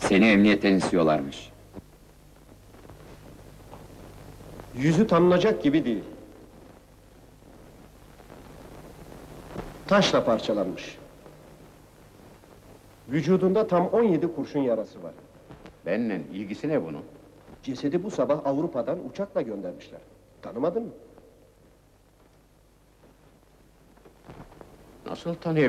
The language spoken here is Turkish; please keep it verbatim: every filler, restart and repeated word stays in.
Seni emniyetten istiyorlarmış. Yüzü tanınacak gibi değil. Taşla parçalanmış. Vücudunda tam on yedi kurşun yarası var. Benimle ilgisi ne bunun? Cesedi bu sabah Avrupa'dan uçakla göndermişler. Tanımadın mı? Nasıl tanıyabilirim?